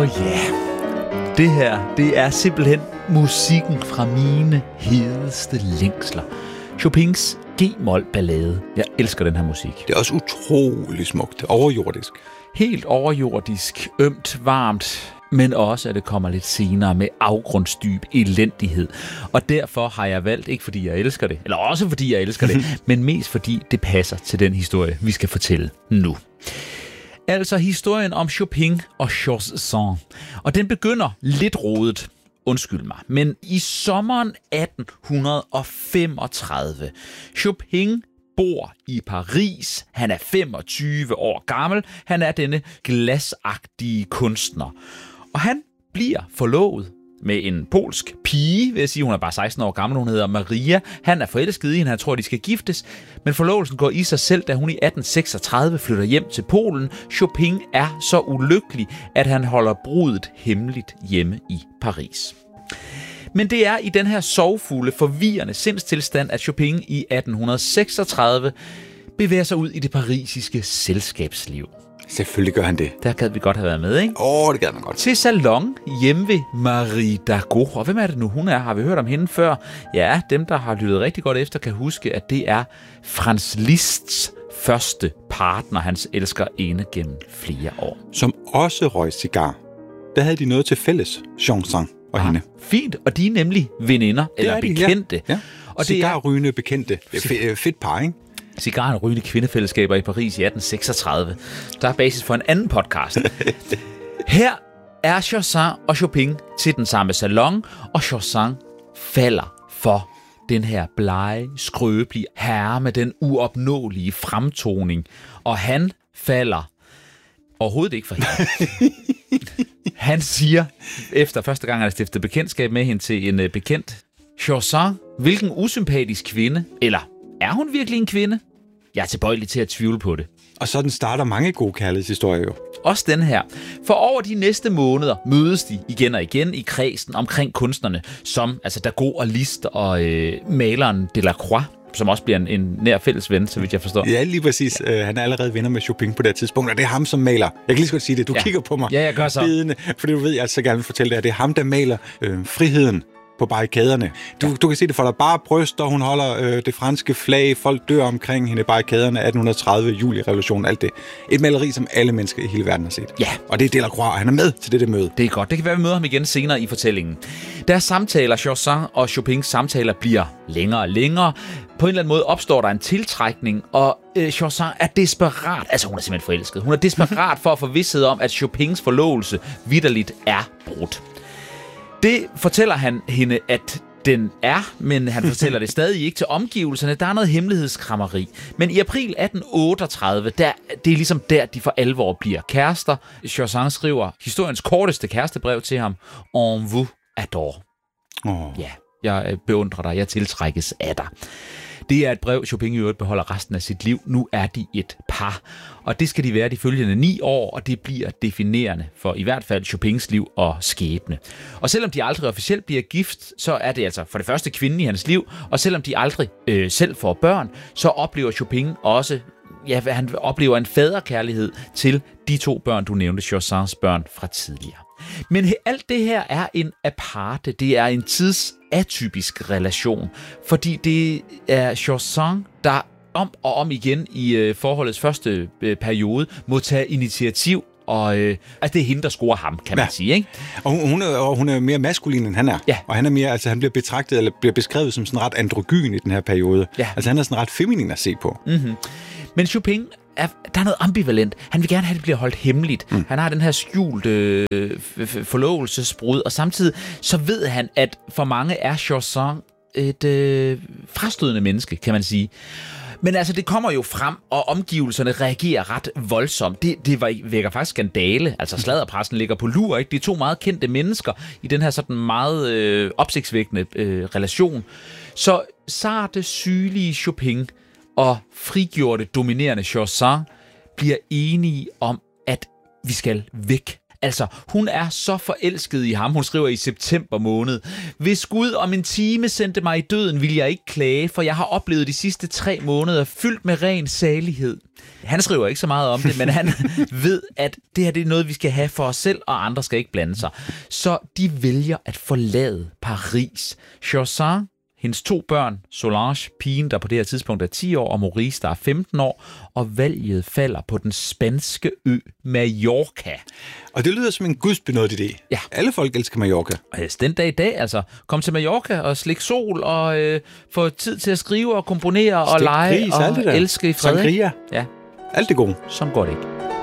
ja, det her, det er simpelthen musikken fra mine hedeste længsler. Chopins G-mol-ballade. Jeg elsker den her musik. Det er også utrolig smukt. Overjordisk. Helt overjordisk, ømt, varmt, men også, at det kommer lidt senere med afgrundsdyb elendighed. Og derfor har jeg valgt, ikke fordi jeg elsker det, eller også fordi jeg elsker det, men mest fordi det passer til den historie, vi skal fortælle nu. Altså historien om Chopin og Georges Sand. Og den begynder lidt rodet. Undskyld mig, men i sommeren 1835, Chopin bor i Paris. Han er 25 år gammel. Han er denne glasagtige kunstner. Og han bliver forlovet med en polsk pige, vil jeg sige. Hun er bare 16 år gammel. Hun hedder Maria. Han er forelsket i hende. Han tror, de skal giftes. Men forlovelsen går i sig selv, da hun i 1836 flytter hjem til Polen. Chopin er så ulykkelig, at han holder bruddet hemmeligt hjemme i Paris. Men det er i den her sorgfulde, forvirrende sindstilstand, at Chopin i 1836 bevæger sig ud i det parisiske selskabsliv. Selvfølgelig gør han det. Der gad vi godt have været med, ikke? Det gad man godt. Til salon hjemme ved Marie Dargaud. Og hvem er det nu, hun er? Har vi hørt om hende før? Ja, dem, der har lyttet rigtig godt efter, kan huske, at det er Franz Liszts første partner, hans elskerinde gennem flere år. Som også røg cigar. Der havde de noget til fælles, Georges Sand og hende. Fint, og de er nemlig veninder, eller bekendte. Ja. Og cigarrygende bekendte. Fedt par, ikke? Cigar- og rygende kvindefællesskaber i Paris i 1836. Der er basis for en anden podcast. Her er Georges Sand og Chopin til den samme salon, og Georges Sand falder for den her blege, skrøbelige herre med den uopnåelige fremtoning. Og han falder overhovedet ikke for hende. Han siger, efter første gang han har stiftet bekendtskab med hende til en bekendt, Georges Sand, hvilken usympatisk kvinde, eller er hun virkelig en kvinde? Jeg er tilbøjelig til at tvivle på det. Og sådan starter mange gode kærlighedshistorier jo. Også den her. For over de næste måneder mødes de igen og igen i kredsen omkring kunstnerne, som altså Dargaud og Liszt og maleren Delacroix, som også bliver en nær fælles ven, så vidt jeg forstår. Ja, lige præcis. Han er allerede venner med Chopin på det tidspunkt, og det er ham, som maler. Jeg kan lige så godt sige det. Du kigger på mig. Ja, jeg gør så. Bedende, fordi du ved, jeg så gerne vil fortælle dig, at det er ham, der maler friheden på barrikaderne. Du kan se det for dig. Bare bryster, hun holder det franske flag, folk dør omkring hende, barrikaderne, 1830, juli-revolutionen, alt det. Et maleri, som alle mennesker i hele verden har set. Ja. Og det er Delacroix, og han er med til dette møde. Det er godt. Det kan være, vi møder ham igen senere i fortællingen. Deres samtaler, Georges Sand og Chopins samtaler, bliver længere og længere. På en eller anden måde opstår der en tiltrækning, og Georges Sand er desperat, altså hun er simpelthen forelsket, hun er desperat for at få vished om, at Chopins forlovelse vitterligt er brudt. Det fortæller han hende, at den er, men han fortæller det stadig ikke til omgivelserne. Der er noget hemmelighedskrammeri. Men i april 1838, det er ligesom der, de for alvor bliver kærester. Georges Sand skriver historiens korteste kærestebrev til ham. On vous adore. Ja, jeg beundrer dig, jeg tiltrækkes af dig. Det er et brev, Chopin i øvrigt beholder resten af sit liv. Nu er de et par, og det skal de være de følgende 9 år, og det bliver definerende for i hvert fald Chopins liv og skæbne. Og selvom de aldrig officielt bliver gift, så er det altså for det første kvinden i hans liv, og selvom de aldrig selv får børn, så oplever Chopin også, han oplever en faderkærlighed til de 2 børn, du nævnte, Georges Sands børn fra tidligere. Men alt det her er en aparte, det er en tidsatypisk relation, fordi det er Georges Sand, der om og om igen i forholdets første periode må tage initiativ, og altså det er hende, der scorer ham, kan man sige, ikke? Og hun er mere maskulin, end han er. Ja. Og han er mere, altså han bliver betragtet, eller bliver beskrevet som sådan ret androgyn i den her periode. Ja. Altså han er sådan ret feminin at se på. Mm-hmm. Men Chopin, der er noget ambivalent. Han vil gerne have, at det bliver holdt hemmeligt. Han har den her skjulte forlovelsesbrud, og samtidig så ved han, at for mange er Georges Sand et frastødende menneske, kan man sige. Men altså, det kommer jo frem, og omgivelserne reagerer ret voldsomt. Det vækker faktisk skandale. Altså, sladderpressen ligger på lur, ikke? Det er 2 meget kendte mennesker i den her sådan meget opsigtsvækkende relation. Så sarte, sygelige Chopin og frigjorte, dominerende Georges Sand bliver enige om, at vi skal væk. Altså, hun er så forelsket i ham. Hun skriver i september måned. Hvis Gud om en time sendte mig i døden, vil jeg ikke klage, for jeg har oplevet de sidste 3 måneder fyldt med ren salighed. Han skriver ikke så meget om det, men han ved, at det her det er noget, vi skal have for os selv, og andre skal ikke blande sig. Så de vælger at forlade Paris. Chaucer, hendes 2 børn, Solange, pigen, der på det her tidspunkt er 10 år, og Maurice, der er 15 år, og valget falder på den spanske ø Mallorca. Og det lyder som en gudsbenådet idé. Ja. Alle folk elsker Mallorca. Den dag i dag, altså. Kom til Mallorca og slik sol, og få tid til at skrive og komponere og lege og elske i fred. Sangria. Ja. Alt det gode. Sådan går det ikke.